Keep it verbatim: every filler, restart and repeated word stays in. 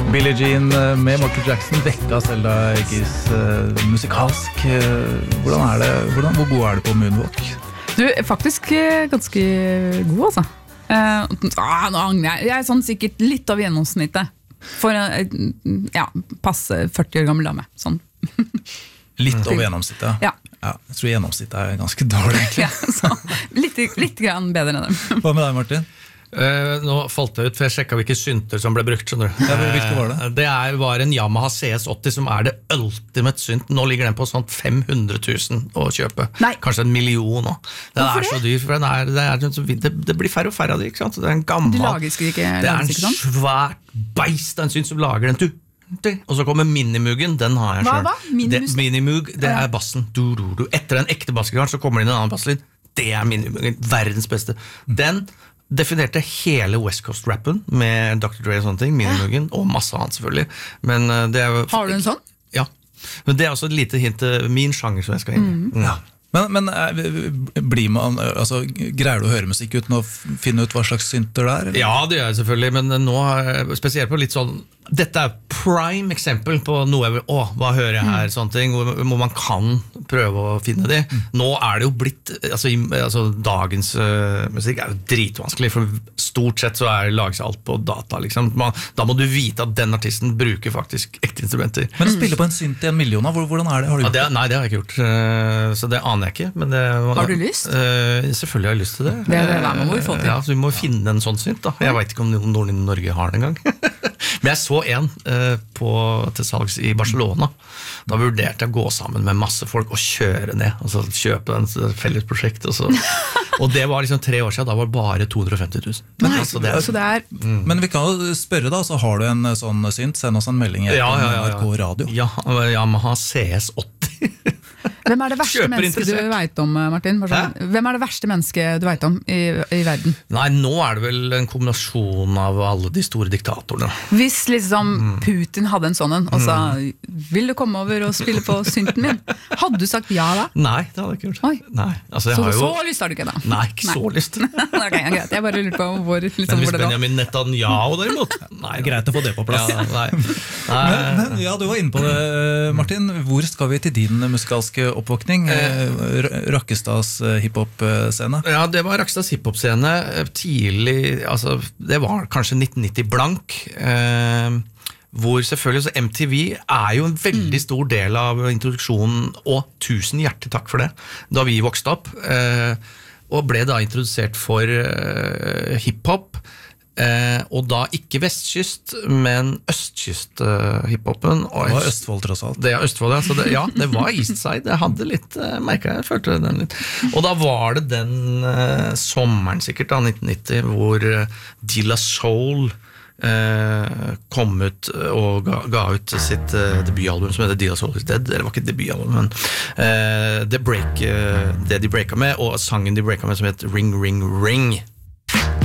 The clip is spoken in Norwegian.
Billie Jean med Michael Jackson dekka Selda Keys uh, musikalsk. Uh, hvordan er det, hvordan, hvor god er du på moonwalk? Du er faktisk ganske god, altså. Uh, ah, nå angrer jeg. Jeg er sånn sikkert litt av gjennomsnittet. For uh, ja, passe førti år gammel dame. Sånn. Litt over gjennomsnittet? Ja. Ja, jeg tror gjennomsnittet er ganske dårlig, egentlig. Ja, så, litt, litt grann bedre enn dem. Hva med deg, Martin? Uh, nå falt det ut, for jeg sjekket hvilke synter som ble brukt, skjønner du. Ja, hvilke var det? Uh, det er, var en Yamaha C S åtti som er det ultimate synt. Nå ligger den på sånn fem hundre tusen å kjøpe. Nei. Kanskje en million nå. Den Hvorfor er så dyr, for den er, det, er, det, det blir færre og færre av det, ikke sant? Det er en gammel, De lages ikke, det er en sånn? svært beist, en synt som lager den, du. Og så kommer Minimuggen, den har jeg Hva, selv. hva? Minimus? Det, Minimug, det er bassen. Du, du, du. Etter den ekte bassgitaren så kommer det inn en annen basslyd. Det er Minimuggen, verdens beste. Den definerte hele West Coast-rappen med doktor Dre og sånne ting, Minimuggen, og masse annet selvfølgelig. Men det er, har du en sånn? Ja, men det er også et lite hint til min sjanger som jeg skal inn i. Mm. Ja. Men, men blir man, altså, greier du å høre musikk uten å finne ut hva slags synter det er? Eller? Ja, det gjør jeg selvfølgelig, men nå spesielt på litt sånn, dette er prime eksempel på noe jeg vil, å, hva hører jeg her, mm. sånne ting, hvor, hvor man kan prøve å finne det. Mm. Nå er det jo blitt, altså, altså dagens uh, musikk er jo dritvanskelig, for stort sett så er lages alt på data, liksom. Man, da må du vite at den artisten bruker faktisk ekte instrumenter. Men å spille på en synt i en million, hvordan er det? Har du ja, det? Nei, det har jeg ikke gjort, uh, så det aner jeg ikke. Men det, har du lyst? Uh, selvfølgelig har jeg lyst til det. Det er det der man må få til. Ja, så vi må finne en sånn synt da. Jeg vet ikke om noen i Norge har det en gang. Men jeg så en uh, på, til salgs i Barcelona. Da vurderte jeg å gå sammen med masse folk og kjøre ned, altså kjøpe en felles prosjekt. Og, så. Og det var liksom tre år siden, da var det bare to hundre og femti tusen. Men, altså, det er, så det er... Mm. Men vi kan jo spørre da, så har du en sånn synt, send oss en melding i ja, ja, ja, N R K Radio. Ja, Yamaha C S åtti. Hvem er det verste mennesket du vet om, Martin? Sånn, hvem er det verste mennesket du vet om i, i verden? Nei, nå er det vel en kombinasjon av alle de store diktatorene. Hvis liksom mm. Putin hadde en sånn og sa, vil du komme over og spille på synten min? Hadde du sagt ja da? Nei, det hadde jeg ikke gjort. Nei, altså, jeg så, har jo... så lyst har du ikke da? Nei, ikke Nei. så lyst. Ok, greit, jeg bare lurer på hvor liksom, men hvis hvor det Benjamin Netanyahu derimot? Nei, greit å få det på plass. Ja, nei. Nei. Men, men, ja, du var inne på det, Martin. Hvor skal vi til din musikalske oppvåkning? Rakkestads hiphop-scene? Ja, det var Rakkestads hiphop-scene tidlig, altså det var kanskje nitten nitti blank, eh, hvor selvfølgelig så M T V er jo en veldig stor del av introduksjonen, og tusen hjertelig takk for det, da vi vokste opp, eh, og ble da introdusert for eh, hiphop, Eh, og da ikke vestkyst, men østkyst uh, hiphopen. Og det var Østfold tross alt. Det er Østfold, ja. Så det, ja, det var Eastside. Jeg hadde litt, uh, merket jeg, følte den litt. Og da var det den uh, sommeren sikkert da, nitten nitti, hvor uh, De La Soul uh, kom ut og ga, ga ut sitt uh, debutalbum som heter De La Soul Is Dead. Eller det var ikke debutalbum, men uh, det, break, uh, det de breaka med, og sangen de breaka med som heter Ring, Ring, Ring.